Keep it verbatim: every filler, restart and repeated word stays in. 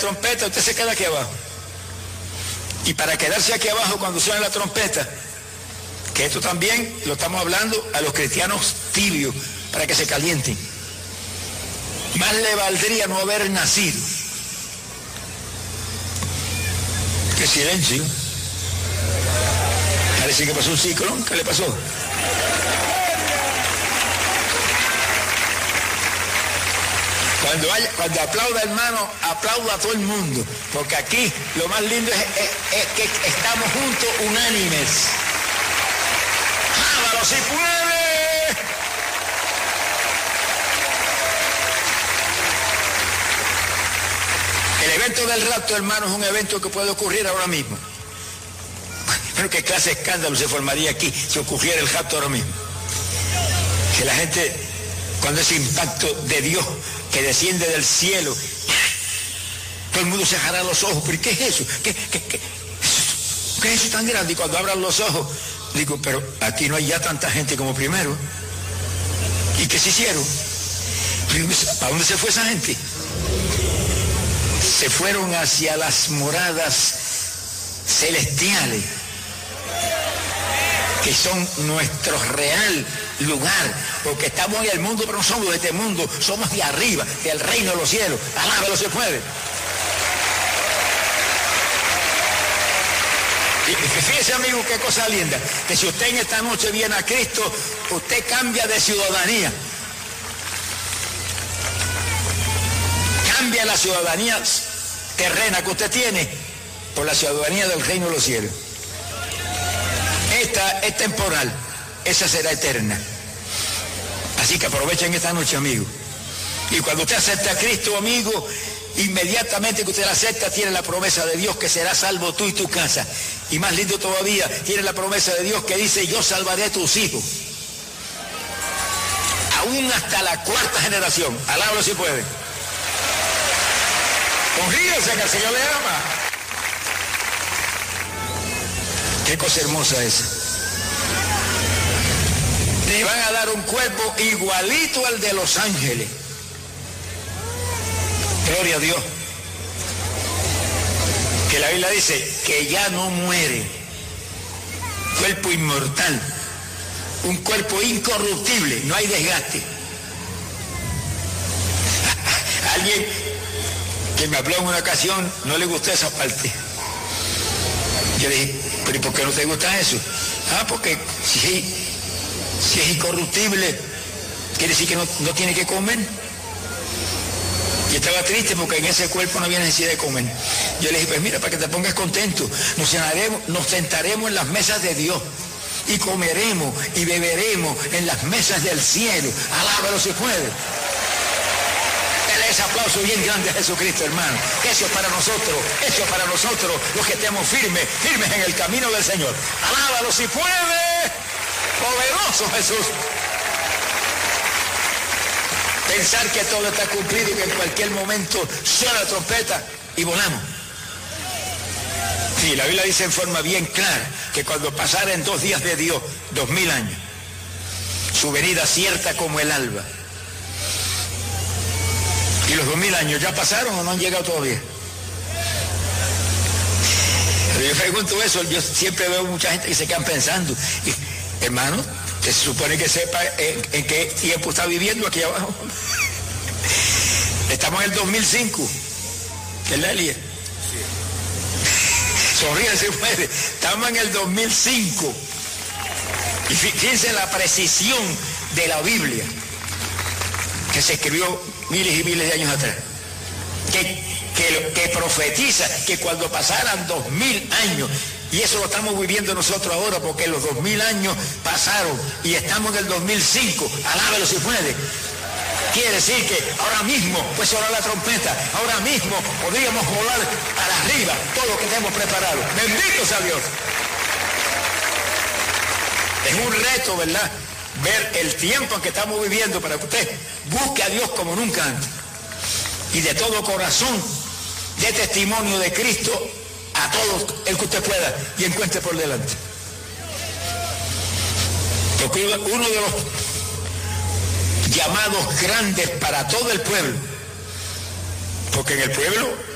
trompeta, usted se queda aquí abajo. Y para quedarse aquí abajo cuando suene la trompeta, que esto también lo estamos hablando a los cristianos tibios, para que se calienten. Más le valdría no haber nacido. ¡Qué silencio! Parece que pasó un ciclón. ¿Qué le pasó? Cuando, vaya, cuando aplauda, hermano, aplauda a todo el mundo, porque aquí lo más lindo es, es, es que estamos juntos, unánimes. ¡Ábalo si puede! El evento del rapto, hermano, es un evento que puede ocurrir ahora mismo. Pero qué clase de escándalo se formaría aquí si ocurriera el rapto ahora mismo. Que la gente, cuando ese impacto de Dios que desciende del cielo, todo el mundo se cerrará los ojos. ¿Pero qué es eso? ¿Qué, qué, qué, ¿Qué es eso tan grande? Y cuando abran los ojos, digo, pero aquí no hay ya tanta gente como primero. ¿Y qué se hicieron? ¿A dónde se fue esa gente? Se fueron hacia las moradas celestiales, que son nuestro real lugar, porque estamos en el mundo, pero no somos de este mundo, somos de arriba, del reino de los cielos. Alábalo se puede. Y fíjese, amigo, qué cosa linda, que si usted en esta noche viene a Cristo, usted cambia de ciudadanía. Cambia la ciudadanía terrena que usted tiene por la ciudadanía del reino de los cielos. Esta es temporal, esa será eterna. Así que aprovechen esta noche, amigo. Y cuando usted acepta a Cristo, amigo, inmediatamente que usted la acepta, tiene la promesa de Dios que será salvo tú y tu casa. Y más lindo todavía, tiene la promesa de Dios que dice, yo salvaré a tus hijos. Aún hasta la cuarta generación. Alábalo si puede. Sonríese que el Señor le ama. Qué cosa hermosa esa. Le van a dar un cuerpo igualito al de los ángeles. Gloria a Dios. Que la Biblia dice que ya no muere. Cuerpo inmortal. Un cuerpo incorruptible. No hay desgaste. Alguien que me habló en una ocasión no le gustó esa parte. Yo le dije, pero ¿y por qué no te gusta eso? Ah, porque si, si es incorruptible, quiere decir que no, no tiene que comer. Y estaba triste porque en ese cuerpo no había necesidad de comer. Yo le dije, pues mira, para que te pongas contento, nos, cenaremos, nos sentaremos en las mesas de Dios y comeremos y beberemos en las mesas del cielo. Alábalo si puede. Dale ese aplauso bien grande a Jesucristo, hermano. Eso es para nosotros, eso es para nosotros, los que estemos firmes, firmes en el camino del Señor. Alábalo si puede. Poderoso Jesús. Pensar que todo está cumplido y que en cualquier momento suena la trompeta y volamos. Sí, la Biblia dice en forma bien clara que cuando pasaren dos días de Dios, dos mil años, su venida cierta como el alba. ¿Y los dos mil años ya pasaron o no han llegado todavía? Pero yo pregunto eso, yo siempre veo mucha gente que se quedan pensando, y, hermano, que se supone que sepa en, en qué tiempo está viviendo aquí abajo. Estamos en el dos mil cinco, ¿qué es la Elia? Sonríense, puede. Estamos en el dos mil cinco. Y fíjense la precisión de la Biblia, que se escribió miles y miles de años atrás. Que, que, que profetiza que cuando pasaran dos mil años, y eso lo estamos viviendo nosotros ahora, porque los dos mil años pasaron y estamos en el dos mil cinco. Alábelo si puede. Quiere decir que ahora mismo puede sonar la trompeta, ahora mismo podríamos volar para arriba todo lo que tenemos preparado. Bendito sea Dios. Es un reto, ¿verdad? Ver el tiempo en que estamos viviendo para que usted busque a Dios como nunca antes. Y de todo corazón dé testimonio de Cristo a todo el que usted pueda y encuentre por delante. Porque uno de los llamados grandes para todo el pueblo, porque en el pueblo